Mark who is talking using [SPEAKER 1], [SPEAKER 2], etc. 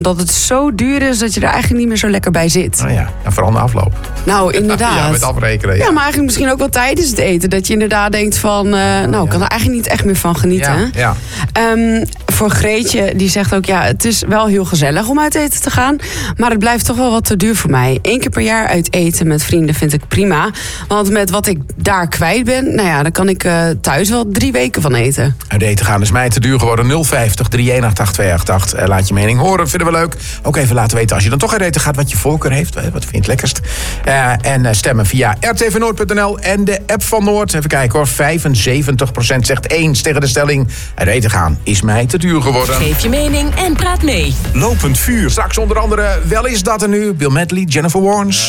[SPEAKER 1] Dat het zo duur is dat je er eigenlijk niet meer zo lekker bij zit.
[SPEAKER 2] Nou ja, en vooral na afloop.
[SPEAKER 1] Nou, inderdaad.
[SPEAKER 2] Ja, met afrekenen.
[SPEAKER 1] Ja, maar eigenlijk misschien ook wel tijdens het eten. Dat je inderdaad denkt van, ik kan er eigenlijk niet echt meer van genieten.
[SPEAKER 2] Ja.
[SPEAKER 1] Voor Greetje, die zegt ook, het is wel heel gezellig om uit eten te gaan. Maar het blijft toch wel wat te duur voor mij. 1 keer per jaar uit eten met vrienden vind ik prima. Want met wat ik daar kwijt ben, dan kan ik thuis wel 3 weken van eten.
[SPEAKER 2] Uit eten gaan is mij te duur geworden. 050 318 288. Laat je mening horen, vinden we leuk. Ook even laten weten als je dan toch uit eten gaat wat je voorkeur heeft. Wat vind je het lekkerst? En stemmen via rtvnoord.nl en de app van Noord. Even kijken hoor, 75% zegt eens tegen de stelling. Uit eten gaan is mij te duur geworden.
[SPEAKER 3] Geef je mening en praat mee.
[SPEAKER 2] Lopend vuur. Straks onder andere Wel is dat er nu. Bill Medley, Jennifer Warnes.